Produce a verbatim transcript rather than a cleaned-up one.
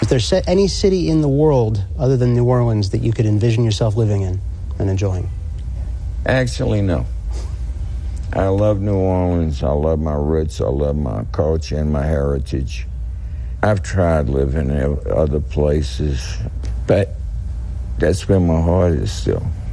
If there's any city in the world other than New Orleans that you could envision yourself living in and enjoying? Actually, no. I love New Orleans. I love my roots. I love my culture and my heritage. I've tried living in other places, but that's where my heart is still.